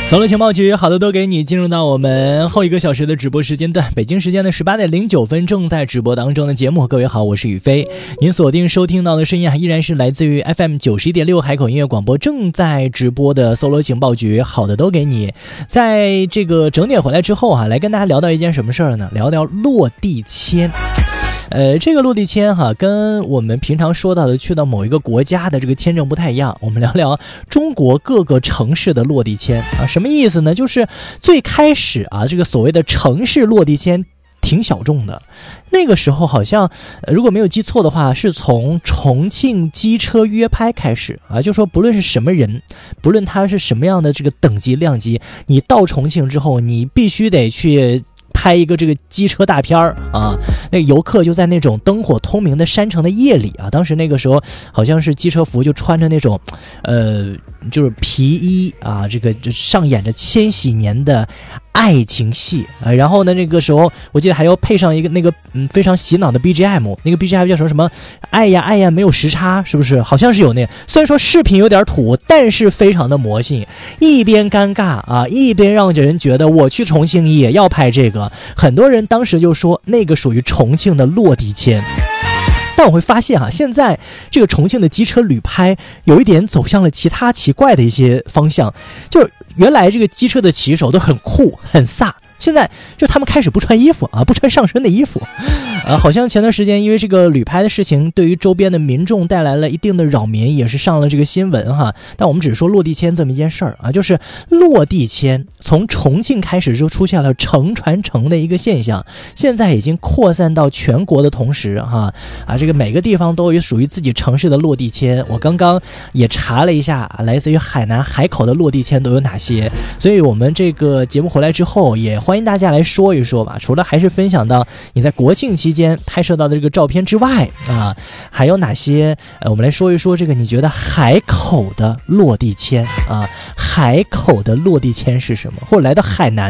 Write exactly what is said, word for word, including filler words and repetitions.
搜罗情报局，好的都给你。进入到我们后一个小时的直播时间段，北京时间的十八点零九分正在直播当中的节目。各位好，我是宇飞。您锁定收听到的声音啊，依然是来自于 F M 九十一点六海口音乐广播正在直播的搜罗情报局，好的都给你。在这个整点回来之后啊，来跟大家聊到一件什么事儿呢？聊聊落地签。呃，这个落地签哈，跟我们平常说到的去到某一个国家的这个签证不太一样。我们聊聊中国各个城市的落地签啊，什么意思呢？就是最开始啊，这个所谓的城市落地签挺小众的。那个时候好像、呃、如果没有记错的话，是从重庆机车约拍开始啊，就说不论是什么人，不论他是什么样的这个等级量级，你到重庆之后，你必须得去拍一个这个机车大片儿啊，那个游客就在那种灯火通明的山城的夜里啊，当时那个时候好像是机车服就穿着那种，呃，就是皮衣啊，这个上演着千禧年的爱情戏啊，然后呢，那个时候我记得还要配上一个那个嗯非常洗脑的 B G M， 那个 B G M 叫什么什么，爱呀爱呀没有时差，是不是？好像是有那个，虽然说视频有点土，但是非常的魔性，一边尴尬啊，一边让人觉得我去重庆也要拍这个。很多人当时就说那个属于重庆的落地签。但我会发现哈、啊，现在这个重庆的机车旅拍有一点走向了其他奇怪的一些方向，就是原来这个机车的骑手都很酷很飒，现在就他们开始不穿衣服啊，不穿上身的衣服，呃，好像前段时间因为这个旅拍的事情，对于周边的民众带来了一定的扰民，也是上了这个新闻哈。但我们只是说落地签这么一件事儿啊，就是落地签从重庆开始就出现了城传城的一个现象，现在已经扩散到全国的同时哈啊，这个每个地方都有属于自己城市的落地签。我刚刚也查了一下，来自于海南海口的落地签都有哪些，所以我们这个节目回来之后也欢迎大家来说一说吧。除了还是分享到你在国庆期间拍摄到的这个照片之外啊，还有哪些呃，我们来说一说这个你觉得海口的落地签啊，海口的落地签是什么？或者来到海南